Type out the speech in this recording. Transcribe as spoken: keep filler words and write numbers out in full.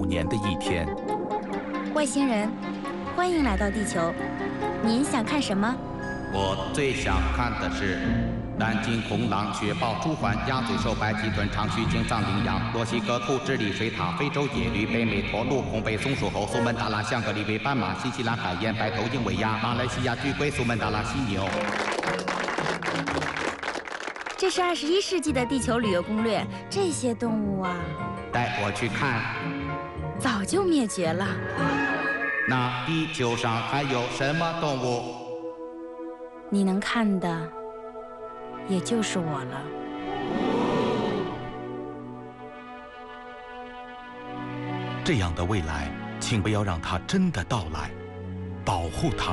年的一天。 外星人，欢迎来到地球。您想看什么？ 我最想看的是南京红狼、雪豹、朱鹮、鸭嘴兽、白鳍豚、长须鲸、藏羚羊、墨西哥兔、智利水獭、非洲野驴、北美驼鹿、红背松鼠猴、苏门答腊、香格里维斑马、新西兰海燕、白头鹰尾鸭、马来西亚巨龟、苏门答腊犀牛。 这是二十一世纪的地球旅游攻略，这些动物啊， 带我去看。 早就灭绝了。 那地球上还有什么动物？ 你能看的，也就是我了。 这样的未来，请不要让它真的到来，保护它。